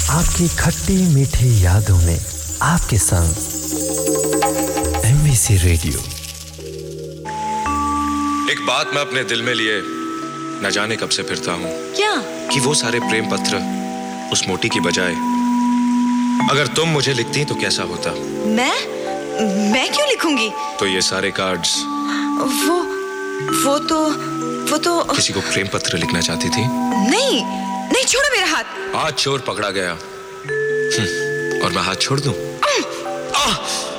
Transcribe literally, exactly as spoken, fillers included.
आपकी खट्टी मीठी यादों में आपके संग एमबीसी रेडियो। एक बात मैं अपने दिल में लिए न जाने कब से फिरता हूँ। क्या? कि वो सारे प्रेम पत्र उस मोटी की बजाय अगर तुम मुझे लिखती तो कैसा होता। मैं मैं क्यों लिखूंगी? तो ये सारे कार्ड्स वो वो तो वो तो किसी को प्रेम पत्र लिखना चाहती थी। नहीं नहीं, छोड़ो मेरा हाथ। आज चोर पकड़ा गया और मैं हाथ छोड़ दूं?